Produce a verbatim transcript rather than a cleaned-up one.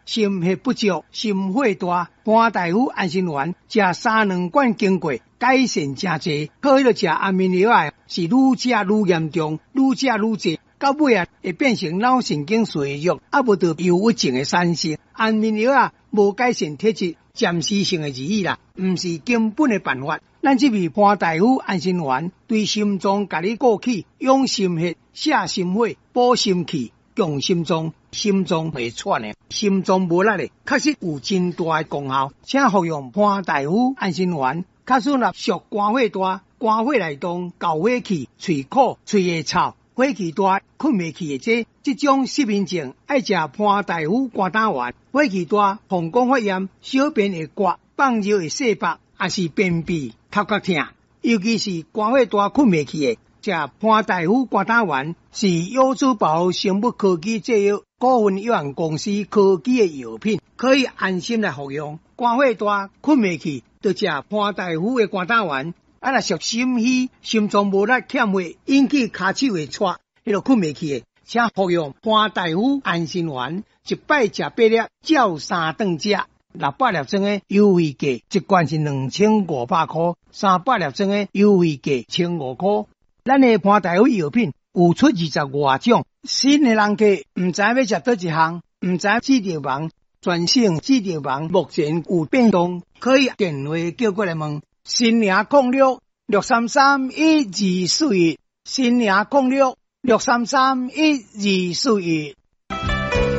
心血不足、心火大，潘大夫安心丸食三两罐经过，改善真济。可以食安眠药啊，是愈食愈严重，愈食愈济。到尾啊，会变成脑神经衰弱，啊无得忧郁症的产生。安眠药啊，无改善体质，暂时性的而已啦，毋是根本的办法。咱这味潘大夫安心丸对心脏甲你过去，养心血、泻心火、补心气、强心脏，心脏袂喘的，心脏无力的，确实有真大的功效。请服用潘大夫安心丸，假使若属肝火大、肝火内动、搞火气、喙苦、喙会臭。火气大、困袂去的这这种失眠症，爱食潘大夫肝胆丸。火气大、膀胱发炎、小便会刮、放尿会细白，也是便秘、头壳痛，尤其是肝火大、困袂去的，食潘大夫肝胆丸是优质保生物科技制药股份有限公司科技的药品，可以安心来服用。肝火大、困袂去，就食潘大夫的肝胆丸。啊，若属心虚、心脏无力、欠血，引起骹手会喘，迄个困袂去的，请服用潘大夫安心丸，一摆食八粒，照三顿食。六百粒装的优惠价，一罐是两千五百块，三百粒装的优惠价千五块。咱的潘大夫药品有出二十外种，新的人客唔知要食叨一项，唔知指定网专线指定网目前有变动，可以电话叫过来问。新领控六六三三一二四一，新领控六六三三一二四一。